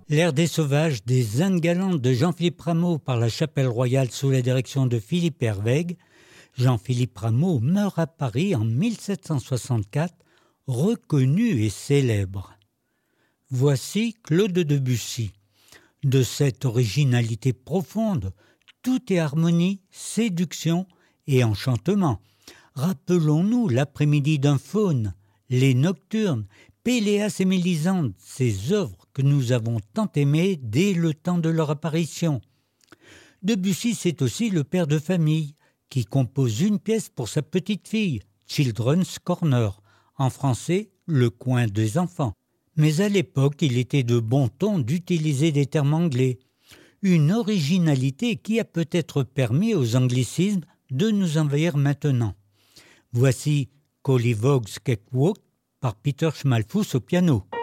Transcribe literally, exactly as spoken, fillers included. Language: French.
L'ère des sauvages des Indes galantes de Jean-Philippe Rameau par la Chapelle Royale sous la direction de Philippe Hervègue. Jean-Philippe Rameau meurt à Paris en mille sept cent soixante-quatre, reconnu et célèbre. Voici Claude Debussy. De cette originalité profonde, tout est harmonie, séduction et enchantement. Rappelons-nous l'après-midi d'un faune, les nocturnes, Péléas et Mélisande, ces œuvres que nous avons tant aimées dès le temps de leur apparition. Debussy, c'est aussi le père de famille qui compose une pièce pour sa petite fille, Children's Corner, en français, le coin des enfants. Mais à l'époque, il était de bon ton d'utiliser des termes anglais. Une originalité qui a peut-être permis aux anglicismes de nous envahir maintenant. Voici Collivog's Cakewalk par Peter Schmalfuss au piano.